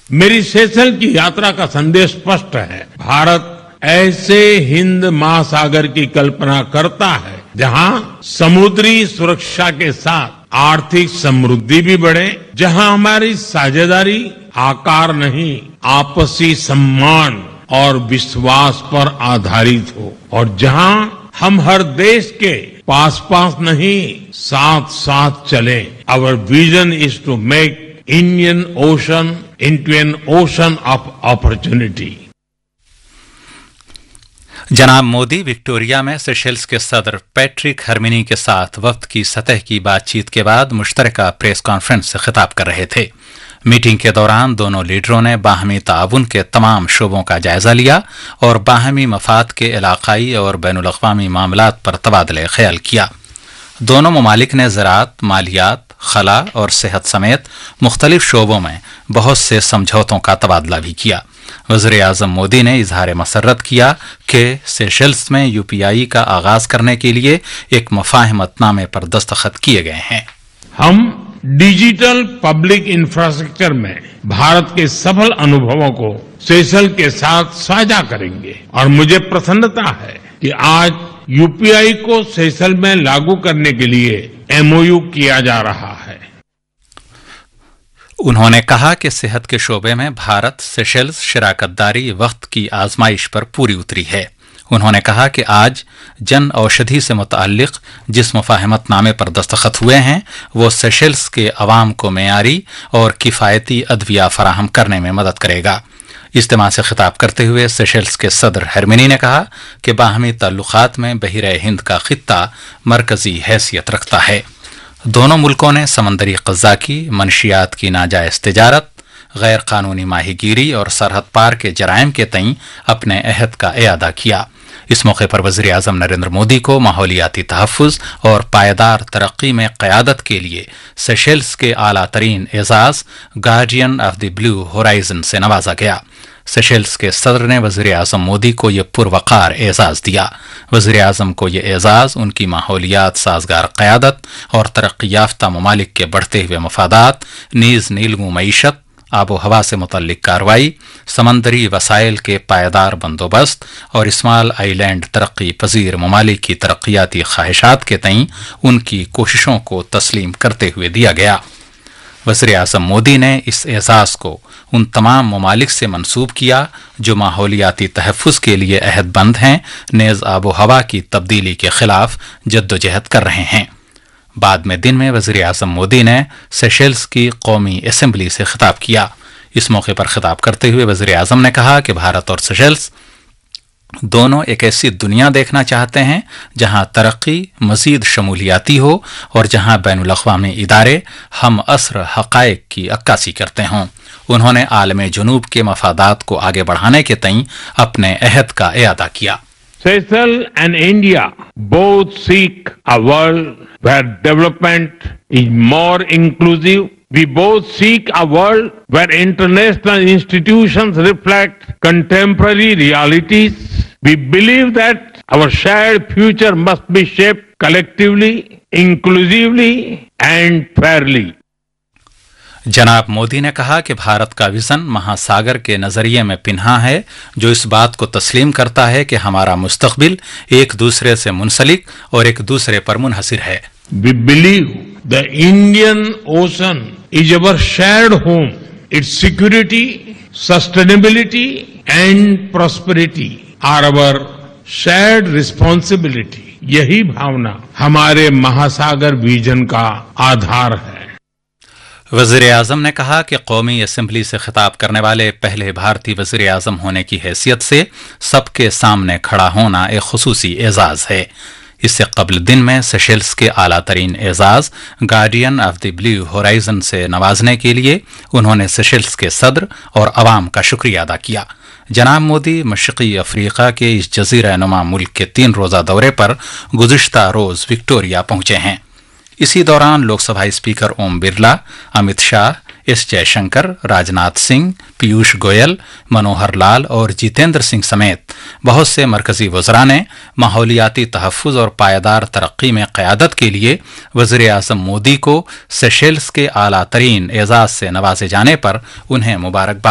मेरी सेशल की यात्रा का संदेश स्पष्ट है। भारत ऐसे हिंद महासागर की कल्पना करता है जहां समुद्री सुरक्षा के साथ आर्थिक समृद्धि भी बढ़े, जहां हमारी साझेदारी आकार नहीं आपसी सम्मान और विश्वास पर आधारित हो, और जहां हम हर देश के पास पास नहीं साथ साथ चले। Our vision is to make Indian ocean into an ocean of opportunity. जनाब मोदी विक्टोरिया में सेशेल्स के सदर पैट्रिक हर्मिनी के साथ वफ्द की सतह की बातचीत के बाद मुश्तरका प्रेस कॉन्फ्रेंस से खिताब कर रहे थे। मीटिंग के दौरान दोनों लीडरों ने बाहमी ताउन के तमाम शोबों का जायजा लिया और बाहमी मफाद के इलाकाई और बैनुल-अक़वामी मामलात पर तबादले ख्याल किया। दोनों ममालिक ने ज़राअत, मालियात, खला और सेहत समेत मुख्तलिफ शोबों में बहुत से समझौतों का तबादला भी किया। वज़ीर आज़म मोदी ने इजहार मसर्रत किया कि सेशेल्स में यूपीआई का आगाज करने के लिए एक मुफ़ाहमतनामे पर दस्तखत किए गए हैं। हम डिजिटल पब्लिक इंफ्रास्ट्रक्चर में भारत के सफल अनुभवों को सेशल के साथ साझा करेंगे, और मुझे प्रसन्नता है कि आज यूपीआई को सेशल में लागू करने के लिए एमओयू किया जा रहा है। उन्होंने कहा कि सेहत के शोबे में भारत सेशेल्स शराकतदारी वक्त की आजमाइश पर पूरी उतरी है। उन्होंने कहा कि आज जन औषधि से मुताल्लिक जिस मुफ़ाहमतनामे पर दस्तखत हुए हैं वो सेशेल्स के अवाम को मेयारी और किफ़ायती अदविया फराहम करने में मदद करेगा। इज्तिमा से खिताब करते हुए सेशेल्स के सदर हर्मिनी ने कहा कि बाहमी ताल्लुकात में बहिर हिंद का खित्ता मरकजी हैसियत रखता है। दोनों मुल्कों ने समंदरी क़ज़्ज़ाकी, मनशियात की नाजायज़ तिजारत, गैर कानूनी माहीगीरी और सरहद पार के जराइम के तईं अपने अहद का इयादा किया। इस मौके पर वज़ीर आज़म नरेंद्र मोदी को माहौलियाती तहफ़्फ़ुज़ और पायदार तरक्की में क़यादत के लिए सेशेल्स के आला तरीन एजाज़ guardian of the blue horizon से नवाजा गया। सेशेल्स के सदर ने वज़ीर आज़म मोदी को यह पुरवकार एजाज़ दिया। वज़ीर आज़म को यह एजाज़ उनकी माहौलियात साजगार क़यादत और तरक्की याफ्ता ममालिक के बढ़ते हुए मफादात, नीज़ नीलमू मईशत, आबो हवा से मुतल्लिक कार्रवाई, समंदरी वसाइल के पायदार बंदोबस्त और स्मॉल आइलैंड तरक्की पजीर ममालिक की तरक्याती ख्वाहिशात के तईं उनकी कोशिशों को तस्लीम करते हुए दिया गया। वज़ीर आज़म मोदी ने इस एजाज़ को उन तमाम ममालिक से मंसूब किया जो माहौलियाती तहफ़्फ़ुज़ के लिए अहदबंद हैं, नेज़ आबो हवा की तब्दीली के खिलाफ जद्दोजहद कर रहे हैं। बाद में दिन में वज़ीर आज़म मोदी ने सेशेल्स की कौमी असेंबली से खिताब किया। इस मौके पर खिताब करते हुए वज़ीर आज़म ने कहा कि भारत और सेशेल्स दोनों एक ऐसी दुनिया देखना चाहते हैं जहां तरक्की मज़ीद शमूलियाती हो और जहां बैनुल-अक़वामी इदारे हम असर हक़ाइक़ की अक्कासी करते हों। उन्होंने आलम जुनूब के मफादात को आगे बढ़ाने के तईं अपने अहद का इयादा किया। Seychelles and India both seek a world where development is more inclusive. We both seek a world where international institutions reflect contemporary realities. We believe that our shared future must be shaped collectively, inclusively and fairly. जनाब मोदी ने कहा कि भारत का vision महासागर के नजरिए में पिन्हा है, जो इस बात को तस्लीम करता है कि हमारा मुस्तकबिल एक दूसरे से मुंसलिक और एक दूसरे पर मुनहसिर है। We believe the Indian Ocean is our shared home. Its security, sustainability and prosperity are our shared responsibility. यही भावना हमारे महासागर विजन का आधार है। वज़ीर आज़म ने कहा कि कौमी असेंबली से खिताब करने वाले पहले भारतीय वज़ीर आज़म होने की हैसियत से सबके सामने खड़ा होना एक खुसूसी एजाज़ है। इससे कबल दिन में सेशेल्स के आला तरीन एजाज़ guardian of the blue horizon से नवाजने के लिए उन्होंने सेशेल्स के सदर और अवाम का शुक्रिया अदा किया। जनाब मोदी मशरक़ी अफ्रीका के इस जज़ीरा नुमा मुल्क के 3 रोज़ा दौरे पर गुज़िश्ता रोज़ विक्टोरिया पहुंचे हैं। इसी दौरान लोकसभा स्पीकर ओम बिरला, अमित शाह, एस जयशंकर, राजनाथ सिंह, पीयूष गोयल, मनोहर लाल और जितेंद्र सिंह समेत बहुत से मरकजी वज़रा ने माहौलियाती तहफ़्फ़ुज़ और पायदार तरक्की में क़यादत के लिए वज़ीर आज़म मोदी को सेशेल्स के आला तरीन एजाज़ से नवाजे जाने पर उन्हें मुबारकबाद